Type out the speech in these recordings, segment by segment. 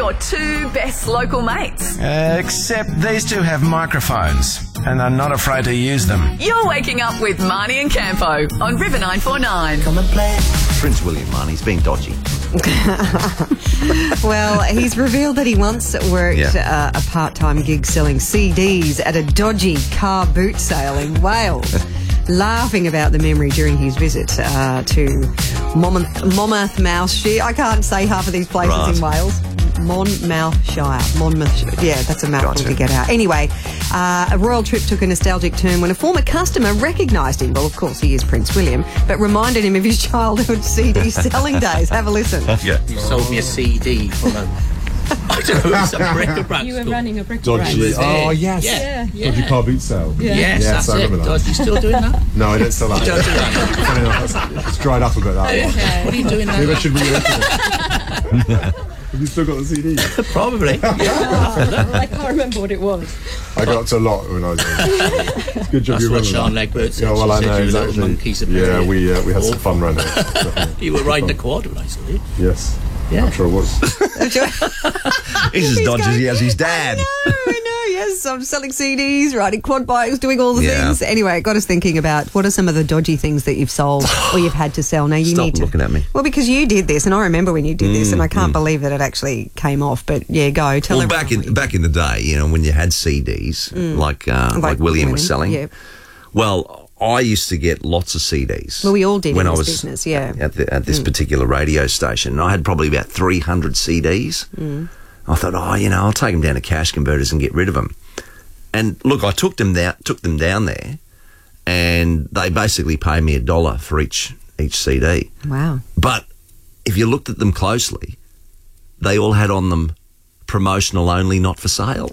your two best local mates. Except these two have microphones and are not afraid to use them. You're waking up with Marnie and Campo on River 949. Come and play. Prince William, Marnie's being dodgy. Well, he's revealed that he once worked a part-time gig selling CDs at a dodgy car boot sale in Wales, laughing about the memory during his visit to Monmouthshire. I can't say half of these places in Wales. Monmouthshire. Yeah, that's a mouthful to get out. Anyway, a royal trip took a nostalgic turn when a former customer recognised him. Well, of course, he is Prince William, but reminded him of his childhood CD selling days. Have a listen. Yeah. You sold me a CD from I don't know, some bric-a-brac. You were running a bric-a-brac. Dodgy. Oh, yes. Yeah. Dodgy car boot sale. Yeah. Yes, that's I it. remember that. You still doing that? No, I don't sell that. You don't do that? Funny enough, it's dried up a bit, that one. Okay. What are you doing now? Maybe I should re-open it. Have you still got the CD? Probably. I can't remember what it was. I got up to a lot when I was young. Good job That's you what remember Sean that. Legbert said. Yeah, well, I She know, said you little exactly. monkeys of Yeah, period. we had some fun around it. You were riding the quad when I saw you. Yes. Yeah. I'm sure it was. He's as dodgy as his dad. I know, yes. I'm selling CDs, riding quad bikes, doing all the Yeah. things. Anyway, it got us thinking about what are some of the dodgy things that you've sold or you've had to sell. Now, you Stop need to... looking at me. Well, because you did this, and I remember when you did this, and I can't believe that it actually came off. But, yeah, go. Tell Well, everyone. back in the day, you know, when you had CDs, like William was selling. Yeah. Well, I used to get lots of CDs. Well, we all did when in I this was business, yeah. at this particular radio station. And I had probably about 300 CDs. I thought, I'll take them down to cash converters and get rid of them. And look, I took them down there, and they basically paid me $1 for each CD. Wow. But if you looked at them closely, they all had on them promotional only, not for sale.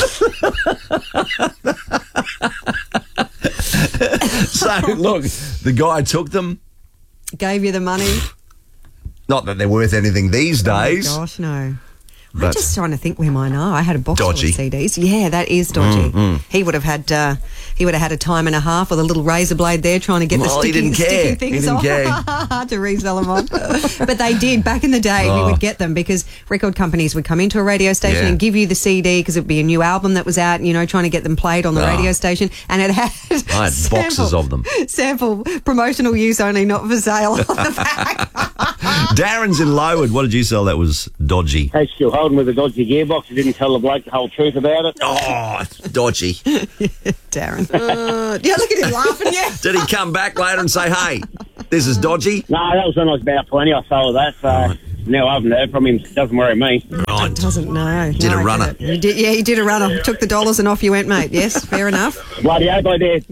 So, look, the guy took them. Gave you the money? Not that they're worth anything these days. Oh, gosh, no. I'm But- just trying to think where mine are. I had a box Dodgy. full of CDs. Yeah, that is dodgy. He would have had a time and a half with a little razor blade there trying to get Well, the he didn't sticky care. things He didn't off care. to resell them on. But they did. Back in the day, we would get them because record companies would come into a radio station Yeah. and give you the CD because it would be a new album that was out, trying to get them played on the radio station. And it had I had boxes of them. Sample promotional use only, not for sale on the back. Darren's in Lowood. What did you sell that was dodgy? Hey, still holding with a dodgy gearbox. You didn't tell the bloke the whole truth about it. Oh, it's dodgy. Darren. Yeah, look at him laughing, yeah. Did he come back later and say, hey, this is dodgy? No, that was when I was about 20. I sold that, so now I haven't heard from him. It doesn't worry me. Right. Doesn't know. Did a No, runner. You did, yeah, you did a runner. Took the dollars and off you went, mate. Yes, fair enough. Bloody hope I did.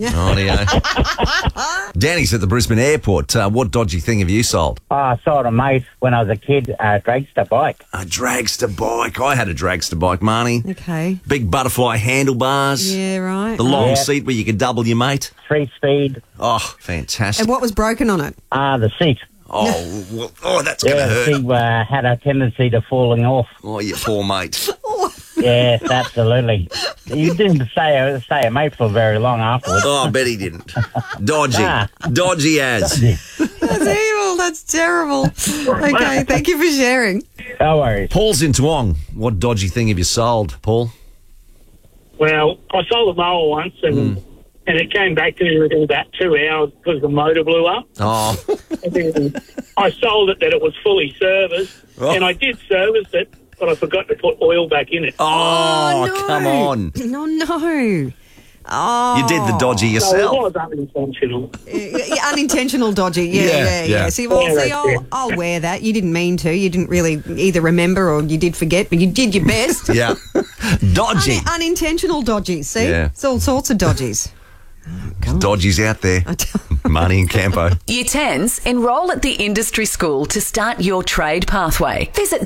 Oh, Danny's at the Brisbane airport. What dodgy thing have you sold? I sold a mate when I was a kid, a dragster bike. A dragster bike. I had a dragster bike, Marnie. Okay. Big butterfly handlebars. Yeah, right. The long Yeah. seat where you could double your mate. 3-speed. Oh, fantastic. And what was broken on it? The seat. Oh, well, that's going to Yeah, the hurt. seat had a tendency to falling off. Oh, you poor mate. Yes, absolutely. You didn't stay a mate for very long afterwards. Oh, I bet he didn't. Dodgy. Dodgy as. That's evil. That's terrible. Okay, thank you for sharing. No worries. Paul's in Toowong. What dodgy thing have you sold, Paul? Well, I sold a mower once and it came back to me within about 2 hours because the motor blew up. Oh, And then I sold it that it was fully serviced, and I did service it, but I forgot to put oil back in it. oh, no. come on. No. Oh. You did the dodgy So it yourself. was unintentional. Yeah, unintentional dodgy. Yeah. See, I'll wear that. You didn't mean to. You didn't really either remember or you did forget, but you did your best. Yeah. Dodgy. Unintentional dodgies. See? Yeah. It's all sorts of dodgies. Dodgy's out there. Marnie and Campo. Year 10s, enrol at the industry school to start your trade pathway. Visit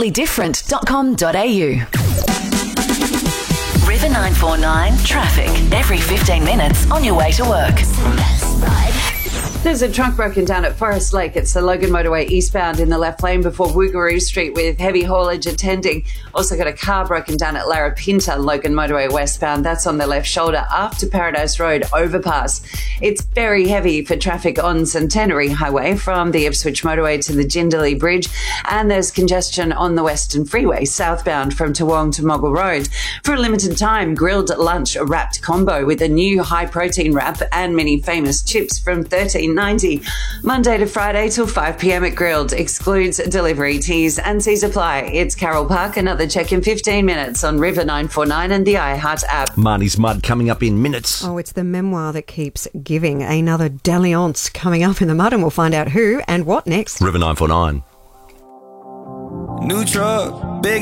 deliberately.different.com.au. River 949 traffic every 15 minutes on your way to work. There's a truck broken down at Forest Lake. It's the Logan Motorway eastbound in the left lane before Woogaroo Street with heavy haulage attending. Also got a car broken down at Larapinta, Logan Motorway westbound. That's on the left shoulder after Paradise Road overpass. It's very heavy for traffic on Centenary Highway from the Ipswich Motorway to the Jindalee Bridge. And there's congestion on the Western Freeway southbound from Toowong to Moggle Road. For a limited time, grilled lunch wrapped combo with a new high-protein wrap and many famous chips from $13.90. Monday to Friday till 5 p.m. at Grilled. Excludes delivery. T's and C's apply. It's Carol Park. Another check in 15 minutes on River 949 and the iHeart app. Marnie's Mud coming up in minutes. Oh, it's the memoir that keeps giving. Another dalliance coming up in the mud, and we'll find out who and what next. River 949. New truck, big